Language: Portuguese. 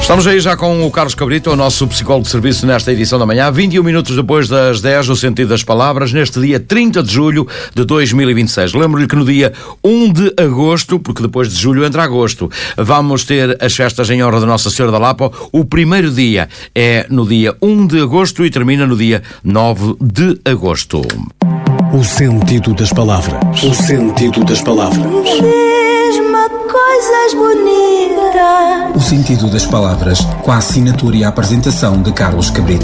Estamos aí já com o Carlos Cabrito, o nosso psicólogo de serviço nesta edição da manhã, 21 minutos depois das 10, o sentido das palavras, neste dia 30 de julho de 2026. Lembro-lhe que no dia 1 de agosto, porque depois de julho entra agosto, vamos ter as festas em honra da Nossa Senhora da Lapa. O primeiro dia é no dia 1 de agosto e termina no dia 9 de agosto. O sentido das palavras. O sentido das palavras. Diz-me coisas bonitas. O sentido das palavras, com a assinatura e a apresentação de Carlos Cabrito.